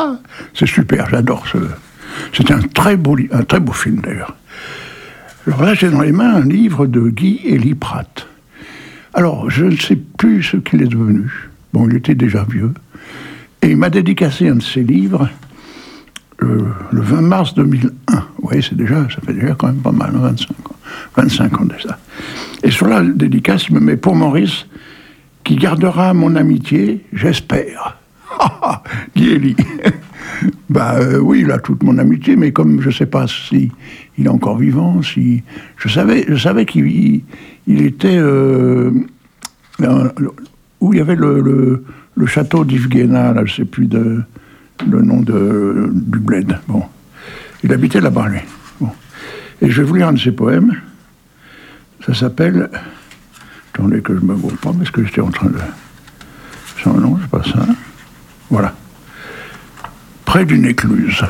C'est super, j'adore ce... C'est un très beau film, d'ailleurs. Alors là, j'ai dans les mains un livre de Guy Élie Pratt. Alors, je ne sais plus ce qu'il est devenu. Bon, il était déjà vieux. Et il m'a dédicacé un de ses livres le 20 mars 2001. Vous voyez, ça fait déjà quand même pas mal, 25 ans déjà. Et sur la dédicace, il me met « Pour Maurice, qui gardera mon amitié, j'espère. » Guy Élie. Oui, il a toute mon amitié, mais comme je ne sais pas si il est encore vivant, si... Je savais qu'il était... où il y avait le château d'Yves Guéna, là, je ne sais plus le nom du bled. Bon. Il habitait là-bas, lui. Bon. Et je vais vous lire un de ses poèmes. Ça s'appelle... Attendez que je ne me vois pas, parce que j'étais en train de... Non, c'est pas ça. Voilà. Près d'une écluse.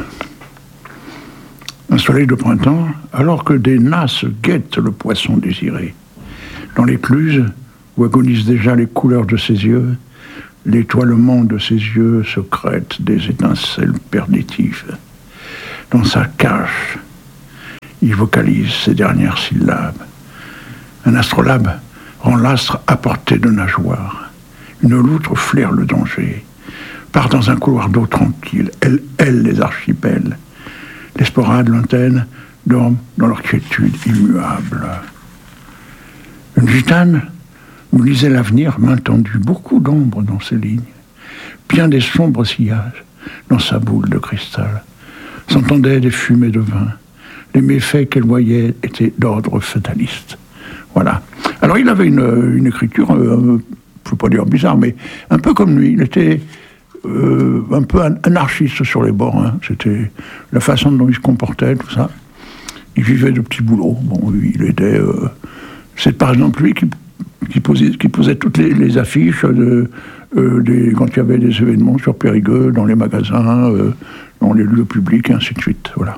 Un soleil de printemps, alors que des nasses guettent le poisson désiré. Dans l'écluse, où agonisent déjà les couleurs de ses yeux, l'étoilement de ses yeux secrète des étincelles perditives. Dans sa cage, il vocalise ses dernières syllabes. Un astrolabe rend l'astre à portée de nageoire. Une loutre flaire le danger, part dans un couloir d'eau tranquille. Elle les archipels. Les sporades lointaines dorment dans leur quiétude immuable. Une gitane nous lisait l'avenir, main tendue, beaucoup d'ombre dans ses lignes, bien des sombres sillages dans sa boule de cristal. S'entendaient des fumées de vin. Les méfaits qu'elle voyait étaient d'ordre fataliste. Voilà. Alors il avait une écriture, je ne peux pas dire bizarre, mais un peu comme lui. Il était un peu anarchiste sur les bords. Hein. C'était la façon dont il se comportait, tout ça. Il vivait de petits boulots. Bon, il était... c'est par exemple lui qui posait toutes les affiches quand il y avait des événements sur Périgueux, dans les magasins, dans les lieux publics, et ainsi de suite. Voilà.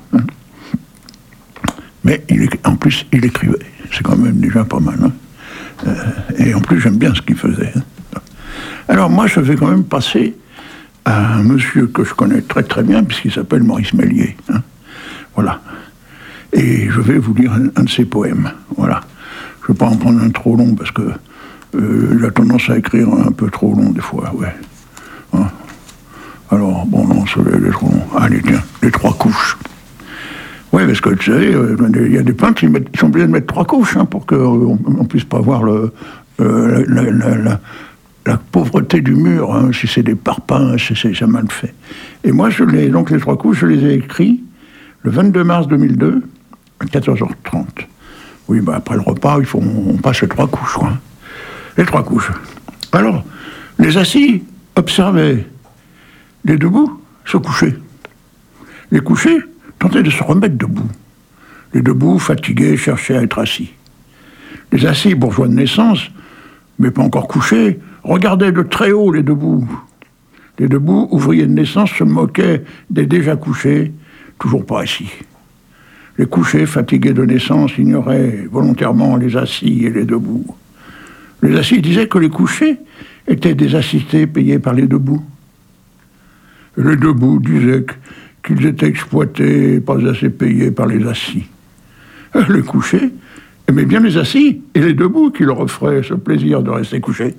Mais en plus, il écrivait. C'est quand même déjà pas mal. Hein. Et en plus, j'aime bien ce qu'il faisait. Hein. Alors moi, je vais quand même passer à un monsieur que je connais très très bien, puisqu'il s'appelle Maurice Méliès. Hein. Voilà. Et je vais vous lire un de ses poèmes. Voilà. Je ne vais pas en prendre un trop long, parce que il a tendance à écrire un peu trop long des fois, ouais. Hein. Alors, bon, non, les trop longs. Allez, tiens, les 3 couches. Oui, parce que tu sais, il y a des peintres qui sont obligés de mettre 3 couches, hein, pour qu'on ne puisse pas voir la pauvreté du mur, hein, si c'est des parpaings, si c'est mal fait. Et moi, donc les 3 couches, je les ai écrits le 22 mars 2002, à 14h30. Oui, après le repas, on passe les 3 couches, quoi. Les 3 couches. Alors, les assis observaient les debout se coucher. Les couchés tentaient de se remettre debout. Les debout, fatigués, cherchaient à être assis. Les assis, bourgeois de naissance, mais pas encore couchés, regardaient de très haut les debout. Les debout, ouvriers de naissance, se moquaient des déjà couchés, toujours pas assis. Les couchés, fatigués de naissance, ignoraient volontairement les assis et les debout. Les assis disaient que les couchés étaient des assistés payés par les debout. Les debout disaient qu'ils étaient exploités et pas assez payés par les assis. Les couchés aimaient bien les assis et les debout qui leur offraient ce plaisir de rester couchés.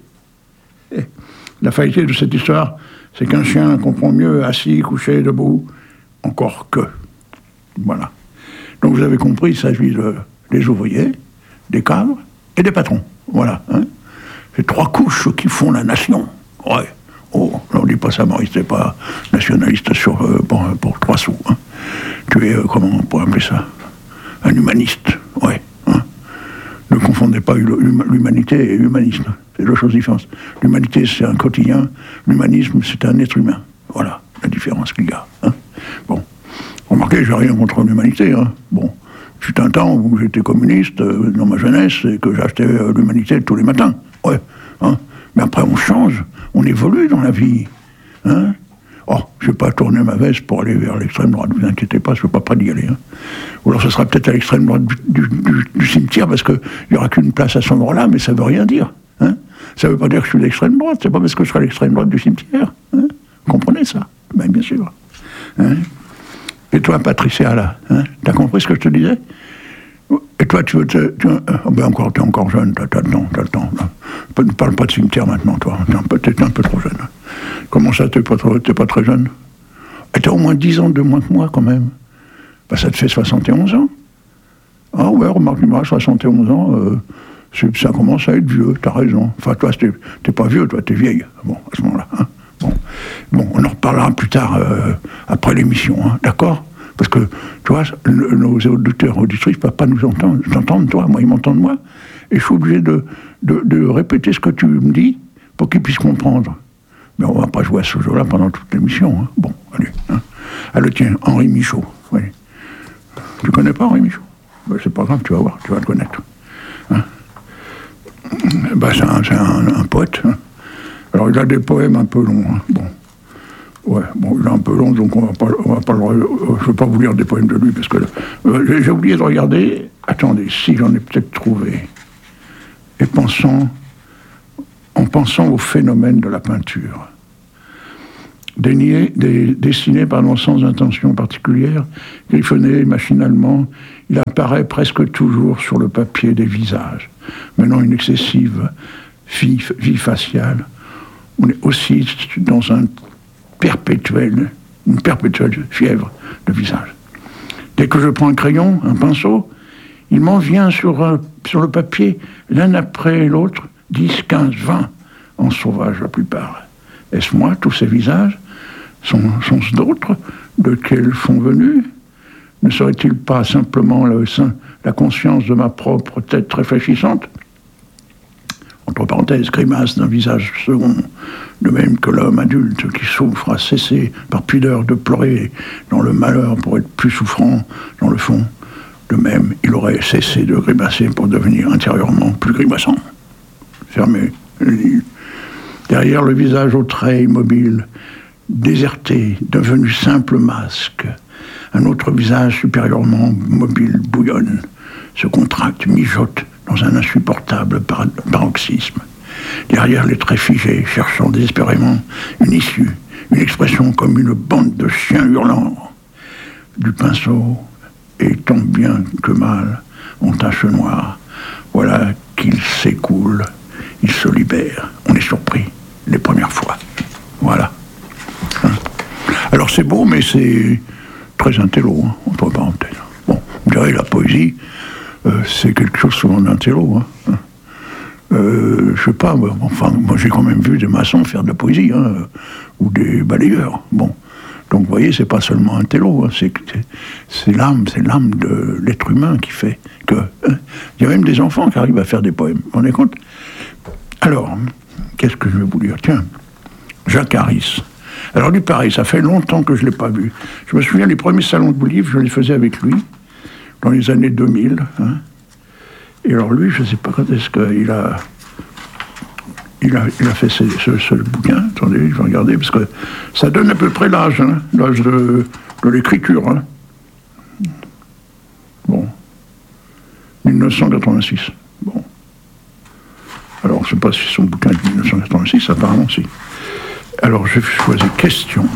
La faillite de cette histoire, c'est qu'un chien comprend mieux assis, couché, debout, encore que. Voilà. Donc vous avez compris, il s'agit des ouvriers, des cadres et des patrons. Voilà. Hein. C'est 3 couches qui font la nation. Ouais. Oh, on ne dit pas ça, Maurice, t'es pas nationaliste pour 3 sous. Hein. Tu es, comment on pourrait appeler ça, un humaniste. Ouais. Hein. Ne confondez pas l'humanité et l'humanisme. C'est 2 choses différentes. L'humanité, c'est un quotidien. L'humanisme, c'est un être humain. Voilà la différence qu'il y a. Hein. Bon. Remarquez, j'ai rien contre l'humanité. Hein. Bon. Fut un temps où j'étais communiste dans ma jeunesse et que j'achetais l'humanité tous les matins. Ouais. Hein. Mais après, on change. On évolue dans la vie. Hein. Oh, je ne vais pas tourner ma veste pour aller vers l'extrême droite. Ne vous inquiétez pas, je ne veux pas d'y aller. Hein. Ou alors, ce sera peut-être à l'extrême droite du cimetière, parce qu'il n'y aura qu'une place à cet endroit-là, mais ça ne veut rien dire. Hein. Ça ne veut pas dire que je suis l'extrême droite. C'est pas parce que je serai à l'extrême droite du cimetière. Hein. Vous comprenez ça? Ben, bien sûr. Hein? Et toi, Patricia, là, hein, t'as compris ce que je te disais? Et toi, tu t'es encore jeune, t'as le temps. Ne parle pas de cimetière maintenant, toi. T'es un peu trop jeune. Comment ça, t'es pas très jeune? Et t'as au moins 10 ans de moins que moi, quand même. Ben, ça te fait 71 ans. Ah ouais, remarque-moi, 71 ans, ça commence à être vieux, t'as raison. Enfin, toi, t'es pas vieux, toi, t'es vieille. Bon, à ce moment-là. Hein. Bon, on en reparlera plus tard, après l'émission, hein, d'accord? Parce que, tu vois, nos auditeurs, auditrices ne peuvent pas nous entendre. T'entends, toi, moi, ils m'entendent, moi. Et je suis obligé de répéter ce que tu me dis pour qu'ils puissent comprendre. Mais on ne va pas jouer à ce jeu-là pendant toute l'émission. Hein. Bon, allez. Hein. Allez, tiens, Henri Michaud. Oui. Tu connais pas Henri Michaud? Ben, c'est pas grave, tu vas voir, tu vas le connaître. Hein. Ben, c'est un poète. Hein. Alors, il a des poèmes un peu longs. Hein. Bon. Ouais, bon, il est un peu long, donc on va pas je ne vais pas vous lire des poèmes de lui, parce que j'ai oublié de regarder. Attendez, si j'en ai peut-être trouvé. Et en pensant au phénomène de la peinture, dessiné sans intention particulière, griffonné machinalement, il apparaît presque toujours sur le papier des visages, menant une excessive vie faciale. On est aussi dans une perpétuelle fièvre de visage. Dès que je prends un crayon, un pinceau, il m'en vient sur le papier, l'un après l'autre, 10, 15, 20, en sauvage la plupart. Est-ce moi, tous ces visages? Sont-ce d'autres? De quels sont venus? Ne serait-il pas simplement la conscience de ma propre tête réfléchissante? Entre parenthèses, grimace d'un visage second, de même que l'homme adulte qui souffre a cessé par pudeur de pleurer dans le malheur pour être plus souffrant dans le fond. De même, il aurait cessé de grimacer pour devenir intérieurement plus grimaçant. Fermé. Derrière le visage aux traits immobiles, déserté, devenu simple masque, un autre visage supérieurement mobile bouillonne, se contracte, mijote dans un insupportable paroxysme. Derrière les traits figés, cherchant désespérément une issue, une expression comme une bande de chiens hurlants. Du pinceau, et tant bien que mal, en tache noire, voilà qu'il s'écoule, il se libère. On est surpris les premières fois. Voilà. Hein. Alors c'est beau, mais c'est très intello, hein, entre parenthèses. Bon, on dirait la poésie, c'est quelque chose souvent d'intello. Hein. Je sais pas, moi j'ai quand même vu des maçons faire de la poésie, hein, ou des balayeurs. Bon, donc vous voyez, c'est pas seulement un télo, hein, c'est l'âme de l'être humain qui fait que. Hein, il y a même des enfants qui arrivent à faire des poèmes. Vous vous rendez compte? Alors, qu'est-ce que je vais vous dire? Tiens, Jacques Harris. Alors lui, pareil, ça fait longtemps que je l'ai pas vu. Je me souviens, les premiers salons de livres, je les faisais avec lui, dans les années 2000. Hein. Et alors lui, je ne sais pas quand est-ce qu'il a fait ce bouquin. Attendez, je vais regarder, parce que ça donne à peu près l'âge, hein, l'âge de l'écriture. Hein. Bon. 1986. Bon. Alors, je ne sais pas si son bouquin est de 1986, apparemment si. Alors, j'ai choisi question.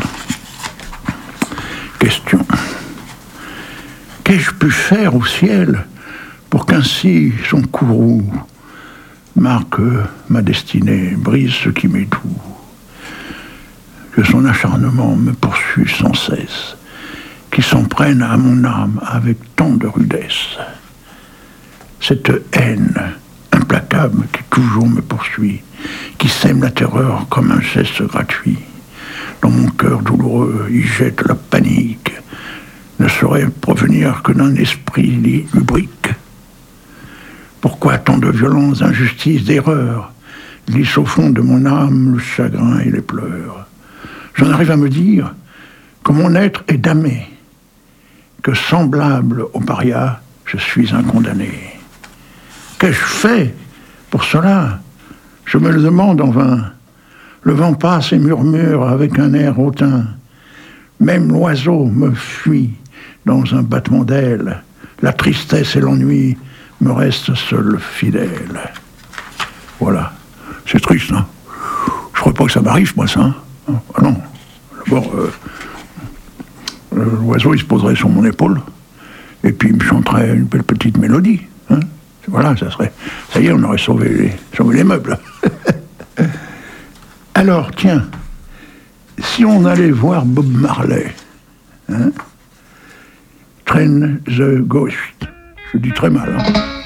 Qu'ai-je pu faire au ciel pour qu'ainsi son courroux marque ma destinée, brise ce qui m'est doux, que son acharnement me poursuit sans cesse, qui s'en prenne à mon âme avec tant de rudesse. Cette haine implacable qui toujours me poursuit, qui sème la terreur comme un geste gratuit, dans mon cœur douloureux y jette la panique, ne saurait provenir que d'un esprit lubrique. Pourquoi tant de violence, d'injustice, d'erreur glissent au fond de mon âme le chagrin et les pleurs? J'en arrive à me dire que mon être est damné, que semblable au paria, je suis un condamné. Qu'ai-je fait pour cela? Je me le demande en vain. Le vent passe et murmure avec un air hautain. Même l'oiseau me fuit dans un battement d'ailes. La tristesse et l'ennui me restent seul fidèle. Voilà. C'est triste, hein. Je crois pas que ça m'arrive, moi, ça. Hein. Ah non. D'abord, l'oiseau, il se poserait sur mon épaule, et puis il me chanterait une belle petite mélodie. Hein. Voilà, ça serait... Ça y est, on aurait sauvé les meubles. Alors, tiens, si on allait voir Bob Marley, hein, Train the Ghost, je dis très mal, hein.